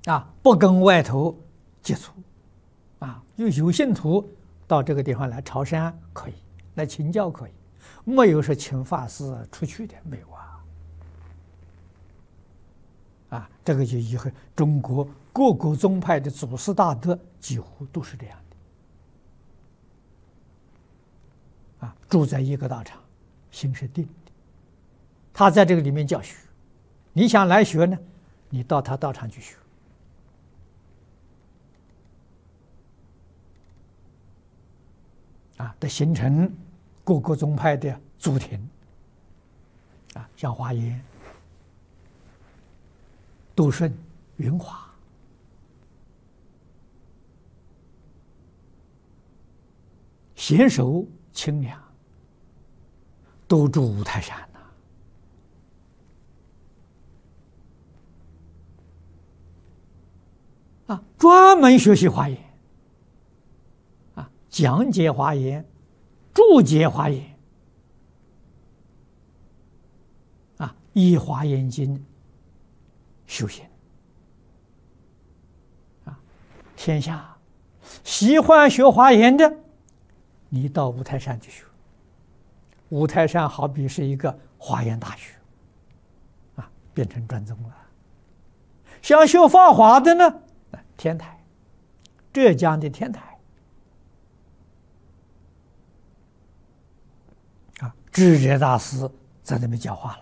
不跟外头接触，有信徒到这个地方来朝山可以，来请教可以，没有说请法师出去的，没有这个就以后中国各个宗派的祖师大德几乎都是这样的，住在一个道场，心是定的，他在这个里面教学，你想来学呢，你到他道场去学。的形成各个宗派的祖庭，像华严、道顺、云华，贤首清凉，都住五台山专门学习华严，讲解华严，注解华严，依华严经修行，天下喜欢学华严的，你到五台山去学。五台山好比是一个华严大学，变成专宗了。想学法华的呢，天台，浙江的天台，智者大师在那边教化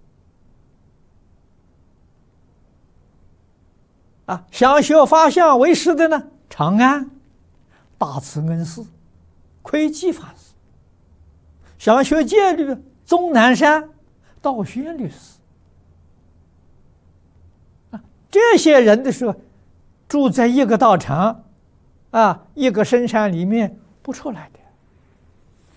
了。想学法相为师的呢，长安大慈恩寺窥基法师；想学戒律，终南山道宣律师。这些人的时候，住在一个道场，一个深山里面不出来的。